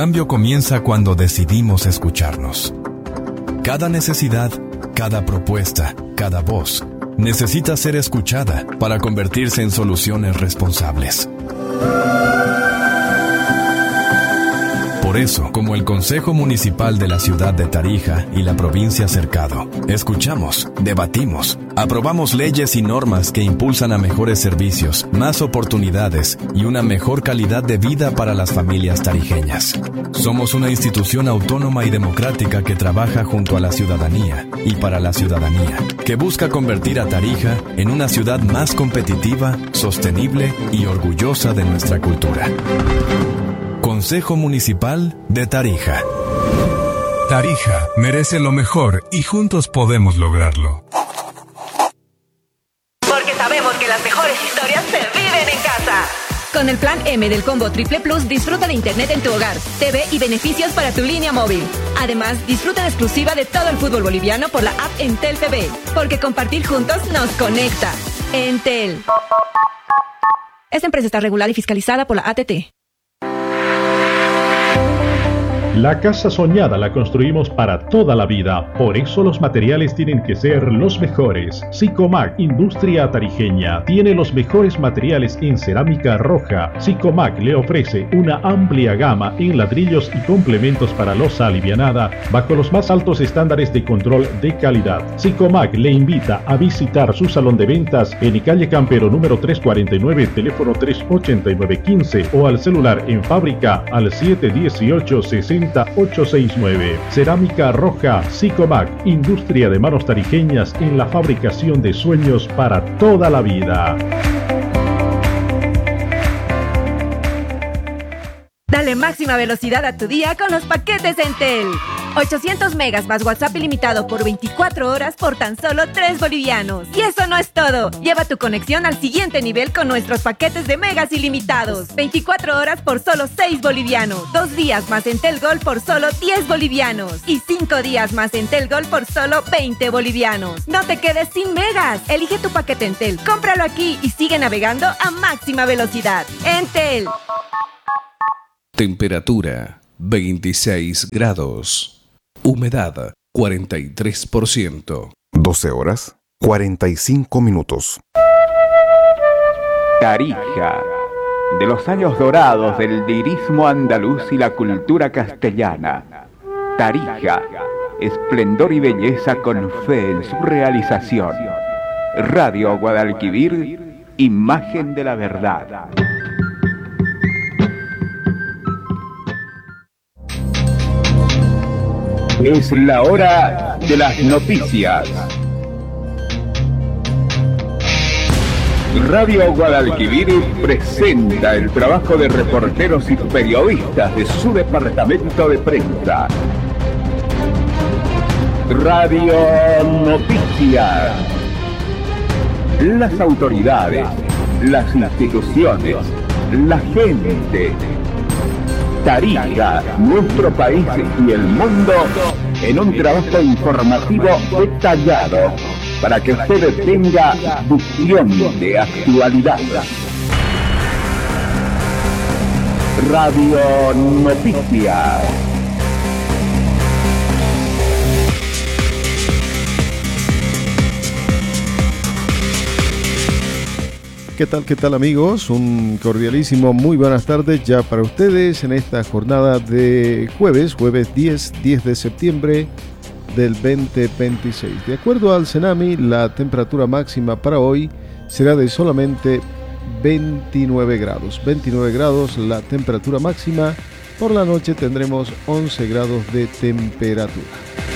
cambio comienza cuando decidimos escucharnos. Cada necesidad, cada propuesta, cada voz necesita ser escuchada para convertirse en soluciones responsables. Por eso, como el Consejo Municipal de la Ciudad de Tarija y la provincia Cercado, escuchamos, debatimos, aprobamos leyes y normas que impulsan a mejores servicios, más oportunidades y una mejor calidad de vida para las familias tarijeñas. Somos una institución autónoma y democrática que trabaja junto a la ciudadanía y para la ciudadanía, que busca convertir a Tarija en una ciudad más competitiva, sostenible y orgullosa de nuestra cultura. Consejo Municipal de Tarija. Tarija merece lo mejor y juntos podemos lograrlo. Porque sabemos que las mejores historias se viven en casa. Con el plan M del Combo Triple Plus, disfruta de internet en tu hogar, TV y beneficios para tu línea móvil. Además, disfruta en exclusiva de todo el fútbol boliviano por la app Entel TV. Porque compartir juntos nos conecta. Entel. Esta empresa está regulada y fiscalizada por la ATT. La casa soñada la construimos para toda la vida, por eso los materiales tienen que ser los mejores. Sicomac, industria tarijeña, tiene los mejores materiales en cerámica roja. Sicomac le ofrece una amplia gama en ladrillos y complementos para losa alivianada, bajo los más altos estándares de control de calidad. Sicomac le invita a visitar su salón de ventas en calle Campero número 349, teléfono 38915 o al celular en fábrica al 718-60869. Cerámica roja Sicomac, industria de manos tarijeñas en la fabricación de sueños para toda la vida. Dale máxima velocidad a tu día con los paquetes Entel. 800 megas más WhatsApp ilimitado por 24 horas por tan solo 3 bolivianos. Y eso no es todo. Lleva tu conexión al siguiente nivel con nuestros paquetes de megas ilimitados. 24 horas por solo 6 bolivianos. 2 días más Entel Gol por solo 10 bolivianos. Y 5 días más Entel Gol por solo 20 bolivianos. No te quedes sin megas. Elige tu paquete Entel, cómpralo aquí y sigue navegando a máxima velocidad. Entel. Temperatura 26 grados. Humedad 43%. 12 horas 45 minutos. Tarija, de los años dorados del lirismo andaluz y la cultura castellana. Tarija, esplendor y belleza con fe en su realización. Radio Guadalquivir, imagen de la verdad. Es la hora de las noticias. Radio Guadalquivir presenta el trabajo de reporteros y periodistas de su departamento de prensa. Radio Noticias. Las autoridades, las instituciones, la gente. Tarija, nuestro país y el mundo en un trabajo informativo detallado para que usted tenga visión de actualidad. Radio Noticias. ¿Qué tal amigos? Un cordialísimo muy buenas tardes ya para ustedes en esta jornada de jueves 10 de septiembre del 2026. De acuerdo al Cenami, la temperatura máxima para hoy será de solamente 29 grados. 29 grados la temperatura máxima. Por la noche tendremos 11 grados de temperatura.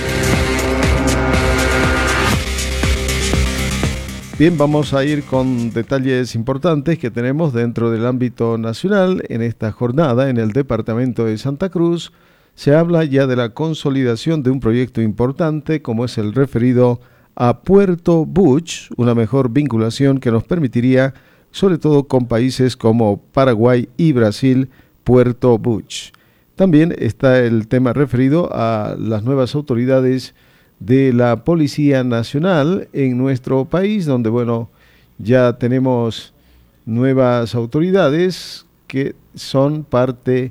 Bien, vamos a ir con detalles importantes que tenemos dentro del ámbito nacional. En esta jornada, en el departamento de Santa Cruz, se habla ya de la consolidación de un proyecto importante, como es el referido a Puerto Buch, una mejor vinculación que nos permitiría, sobre todo con países como Paraguay y Brasil, Puerto Buch. También está el tema referido a las nuevas autoridades de la Policía Nacional en nuestro país, donde, ya tenemos nuevas autoridades que son parte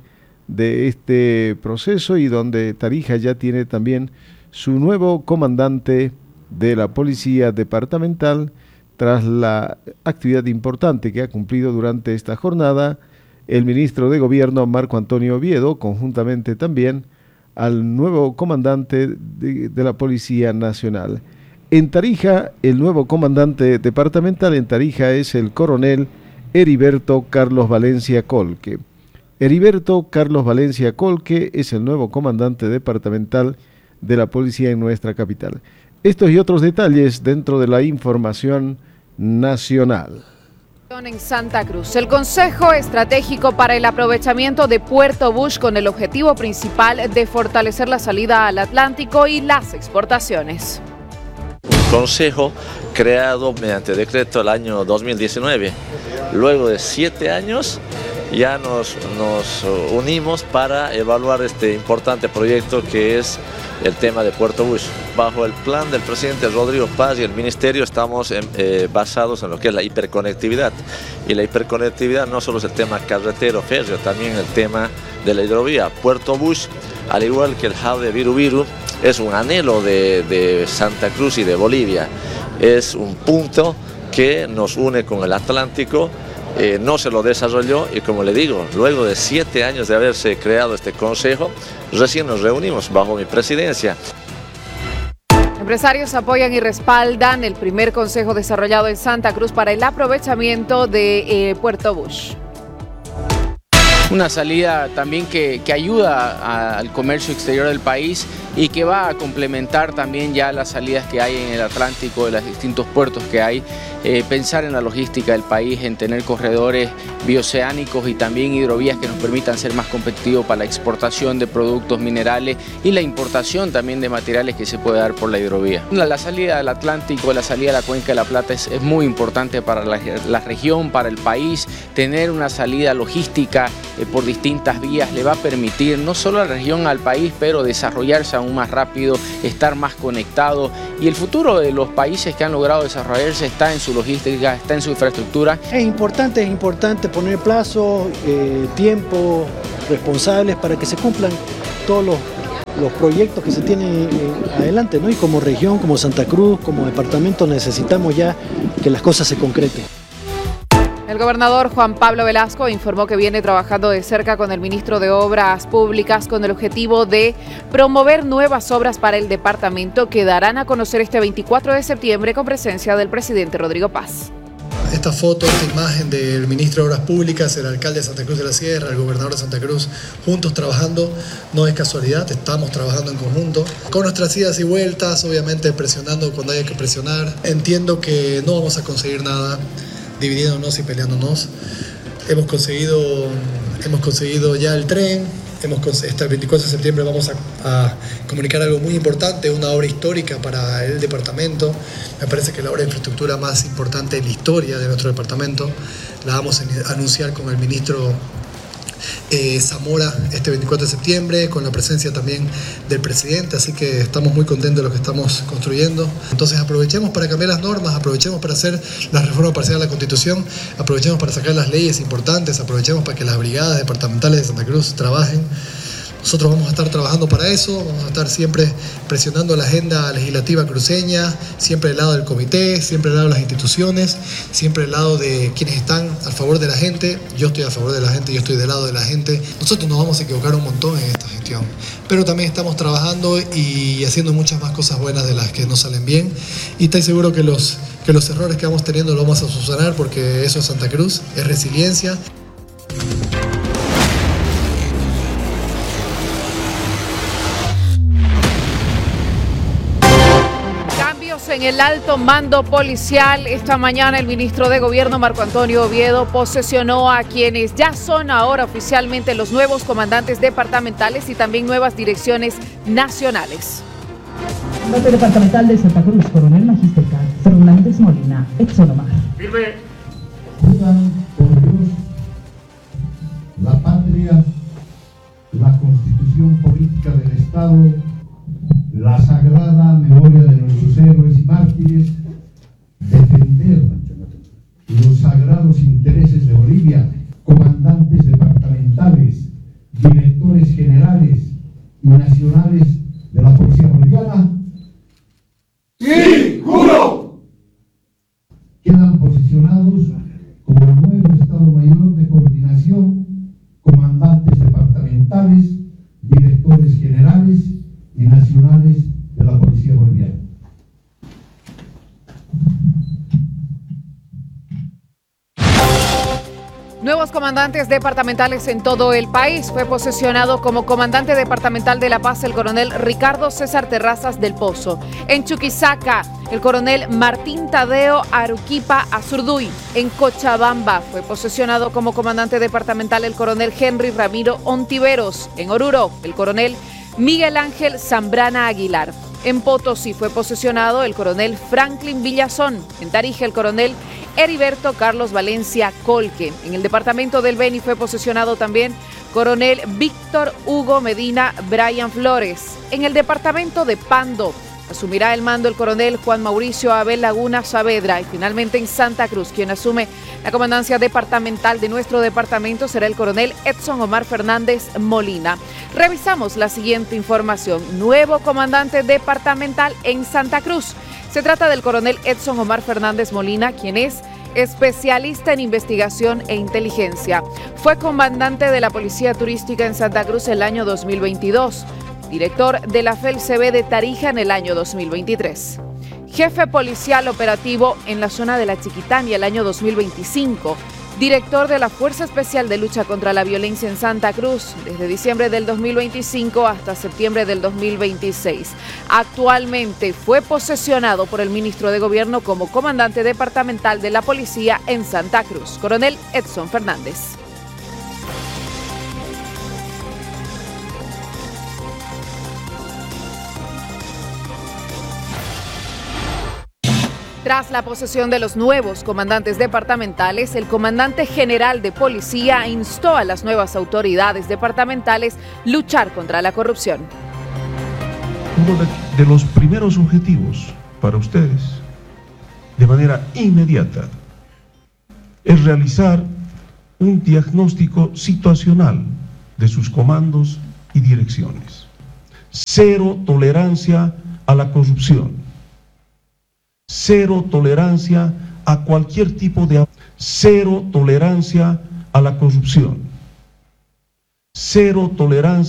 de este proceso y donde Tarija ya tiene también su nuevo comandante de la Policía Departamental tras la actividad importante que ha cumplido durante esta jornada el ministro de Gobierno Marco Antonio Oviedo, conjuntamente también al nuevo comandante de la Policía Nacional. En Tarija, el nuevo comandante departamental en Tarija es el coronel Heriberto Carlos Valencia Colque. Heriberto Carlos Valencia Colque es el nuevo comandante departamental de la policía en nuestra capital. Estos y otros detalles dentro de la información nacional. En Santa Cruz, el Consejo Estratégico para el Aprovechamiento de Puerto Bush con el objetivo principal de fortalecer la salida al Atlántico y las exportaciones. Un consejo creado mediante decreto el año 2019. Luego de 7 años ya nos unimos para evaluar este importante proyecto que es el tema de Puerto Bush. Bajo el plan del presidente Rodrigo Paz y el ministerio estamos basados en lo que es la hiperconectividad. Y la hiperconectividad no solo es el tema carretero, férreo, también el tema de la hidrovía. Puerto Bush, al igual que el hub de Viru Viru, es un anhelo de Santa Cruz y de Bolivia. Es un punto que nos une con el Atlántico. No se lo desarrolló y, como le digo, luego de 7 años de haberse creado este consejo, recién nos reunimos bajo mi presidencia. Empresarios apoyan y respaldan el primer consejo desarrollado en Santa Cruz para el aprovechamiento de Puerto Bush. Una salida también que ayuda al comercio exterior del país y que va a complementar también ya las salidas que hay en el Atlántico de los distintos puertos que hay. Pensar en la logística del país, en tener corredores bioceánicos y también hidrovías que nos permitan ser más competitivos para la exportación de productos minerales y la importación también de materiales que se puede dar por la hidrovía. La salida del Atlántico, la salida de la Cuenca de la Plata es muy importante para la región, para el país. Tener una salida logística por distintas vías le va a permitir no solo a la región, al país, pero desarrollarse aún más rápido, estar más conectado, y el futuro de los países que han logrado desarrollarse está en su logística, está en su infraestructura. Es importante poner plazos, tiempo, responsables para que se cumplan todos los proyectos que se tienen adelante, ¿no? Y como región, como Santa Cruz, como departamento necesitamos ya que las cosas se concreten. El gobernador Juan Pablo Velasco informó que viene trabajando de cerca con el ministro de Obras Públicas con el objetivo de promover nuevas obras para el departamento que darán a conocer este 24 de septiembre con presencia del presidente Rodrigo Paz. Esta foto, esta imagen del ministro de Obras Públicas, el alcalde de Santa Cruz de la Sierra, el gobernador de Santa Cruz, juntos trabajando, no es casualidad, estamos trabajando en conjunto, con nuestras idas y vueltas, obviamente presionando cuando haya que presionar. Entiendo que no vamos a conseguir nada dividiéndonos y peleándonos. Hemos conseguido ya el tren. Hasta el 24 de septiembre vamos a comunicar algo muy importante, una obra histórica para el departamento. Me parece que la obra de infraestructura más importante en la historia de nuestro departamento. La vamos a anunciar con el ministro Zamora este 24 de septiembre, con la presencia también del presidente, así que estamos muy contentos de lo que estamos construyendo. Entonces aprovechemos para cambiar las normas, aprovechemos para hacer la reforma parcial de la Constitución, aprovechemos para sacar las leyes importantes, aprovechemos para que las brigadas departamentales de Santa Cruz trabajen. Nosotros vamos a estar trabajando para eso, vamos a estar siempre presionando la agenda legislativa cruceña, siempre del lado del comité, siempre del lado de las instituciones, siempre del lado de quienes están a favor de la gente. Yo estoy a favor de la gente, yo estoy del lado de la gente. Nosotros nos vamos a equivocar un montón en esta gestión, pero también estamos trabajando y haciendo muchas más cosas buenas de las que no salen bien. Y estoy seguro que los errores que vamos teniendo los vamos a subsanar, porque eso es Santa Cruz, es resiliencia. En el alto mando policial, esta mañana el ministro de Gobierno Marco Antonio Oviedo posesionó a quienes ya son ahora oficialmente los nuevos comandantes departamentales y también nuevas direcciones nacionales. Comandante departamental de Santa Cruz, coronel magíster Fernández Molina, Exxon Omar. Firme. Juran por Dios, la patria, la constitución política del Estado, la sagrada memoria de nuestros héroes y mártires, defender los sagrados intereses de Bolivia, comandantes departamentales, directores profesionales de la Policía Boliviana? ¡Sí, juro! Quedan posicionados como el nuevo Estado Mayor de Coordinación, comandantes departamentales, directores generales y nacionales de la Policía Boliviana. Nuevos comandantes departamentales en todo el país. Fue posesionado como comandante departamental de La Paz el coronel Ricardo César Terrazas del Pozo. En Chuquisaca, el coronel Martín Tadeo Aruquipa Azurduy. En Cochabamba fue posesionado como comandante departamental el coronel Henry Ramiro Ontiveros. En Oruro, el coronel Miguel Ángel Zambrana Aguilar. En Potosí fue posesionado el coronel Franklin Villazón. En Tarija, el coronel Heriberto Carlos Valencia Colque. En el departamento del Beni fue posesionado también coronel Víctor Hugo Medina Brian Flores. En el departamento de Pando asumirá el mando el coronel Juan Mauricio Abel Laguna Saavedra. Y finalmente en Santa Cruz, quien asume la comandancia departamental de nuestro departamento será el coronel Edson Omar Fernández Molina. Revisamos la siguiente información. Nuevo comandante departamental en Santa Cruz. Se trata del coronel Edson Omar Fernández Molina, quien es especialista en investigación e inteligencia. Fue comandante de la Policía Turística en Santa Cruz el año 2022, director de la FELCB de Tarija en el año 2023, jefe policial operativo en la zona de La Chiquitania el año 2025, director de la Fuerza Especial de Lucha contra la Violencia en Santa Cruz desde diciembre del 2025 hasta septiembre del 2026. Actualmente fue posesionado por el ministro de Gobierno como comandante departamental de la Policía en Santa Cruz, coronel Edson Fernández. Tras la posesión de los nuevos comandantes departamentales, el comandante general de policía instó a las nuevas autoridades departamentales a luchar contra la corrupción. Uno de los primeros objetivos para ustedes, de manera inmediata, es realizar un diagnóstico situacional de sus comandos y direcciones. Cero tolerancia a la corrupción. Cero tolerancia a cualquier tipo de... Cero tolerancia a la corrupción. Cero tolerancia